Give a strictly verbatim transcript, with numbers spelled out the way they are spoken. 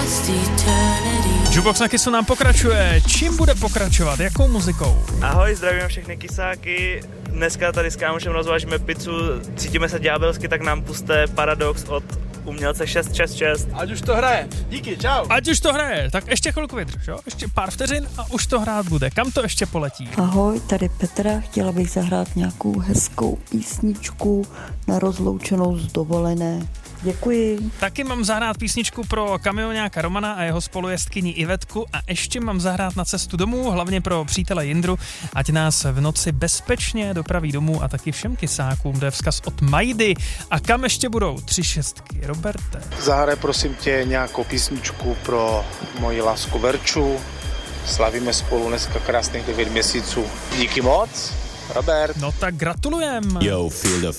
Jukebox na Kissu nám pokračuje. Čím bude pokračovat? Jakou muzikou? Ahoj, zdravím všechny kysáky. Dneska tady s kámošem rozvážíme pizzu, cítíme se ďábelsky, tak nám puste Paradox od umělce šest šest šest. Ať už to hraje. Díky, čau. Ať už to hraje. Tak ještě chvilku vydrž, jo? Ještě pár vteřin a už to hrát bude. Kam to ještě poletí? Ahoj, tady Petra. Chtěla bych zahrát nějakou hezkou písničku na rozloučenou z dovolené. Děkuji. Taky mám zahrát písničku pro kamioňáka Romana a jeho spolujezdkyni Ivetku a ještě mám zahrát na cestu domů, hlavně pro přítele Jindru, ať nás v noci bezpečně dopraví domů a taky všem kysákům. To je vzkaz od Majdy. A kam ještě budou tři šestky? Roberte. Zahraj prosím tě nějakou písničku pro moji lásku Verču. Slavíme spolu dneska krásných devět měsíců. Díky moc. Robert. No tak gratulujem. Yo, feel the